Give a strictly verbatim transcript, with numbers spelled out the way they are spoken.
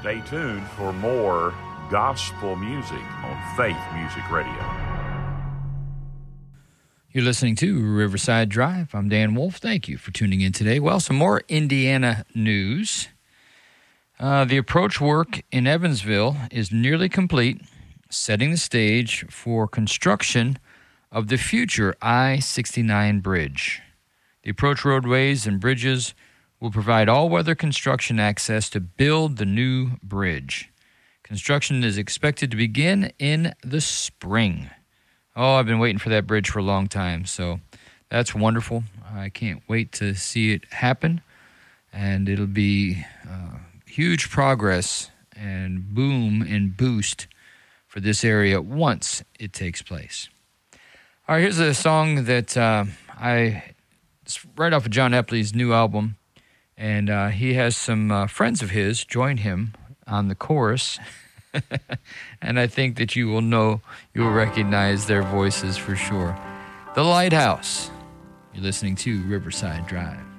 Stay tuned for more gospel music on Faith Music Radio. You're listening to Riverside Drive. I'm Dan Wolf. Thank you for tuning in today. Well, some more Indiana news. Uh, the approach work in Evansville is nearly complete, setting the stage for construction of the future I sixty-nine bridge. The approach roadways and bridges will provide all-weather construction access to build the new bridge. Construction is expected to begin in the spring. Oh, I've been waiting for that bridge for a long time, so that's wonderful. I can't wait to see it happen, and it'll be uh, huge progress and boom and boost for this area once it takes place. All right, here's a song that uh, I, it's right off of John Epley's new album, and uh, he has some uh, friends of his join him on the chorus, and I think that you will know, you will recognize their voices for sure. The Lighthouse. You're listening to Riverside Drive.